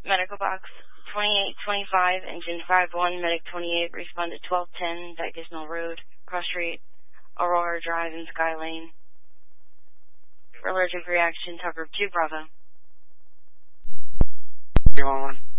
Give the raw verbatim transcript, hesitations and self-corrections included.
Medical box twenty-eight twenty-five, engine five one, medic twenty-eight, respond to twelve ten, Diagonal Road, Cross Street, Aurora Drive and Sky Lane. Allergic reaction, top group two, Bravo. three one one.